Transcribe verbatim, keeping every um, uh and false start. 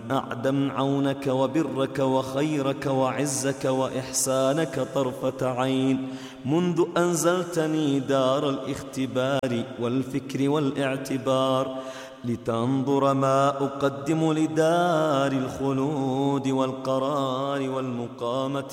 أعدم عونك وبرك وخيرك وعزك وإحسانك طرفة عين منذ أنزلتني دار الاختبار والفكر والاعتبار لتنظر ما أقدم لدار الخلود والقرار والمقامة